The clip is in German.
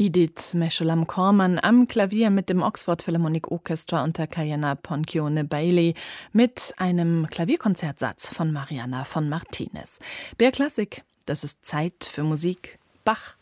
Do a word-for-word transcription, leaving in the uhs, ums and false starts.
Edith Meshulam Corman am Klavier mit dem Oxford Philharmonic Orchestra unter Kayana Ponchione Bailey mit einem Klavierkonzertsatz von Mariana von Martinez. B R Klassik, das ist Zeit für Musik. Bach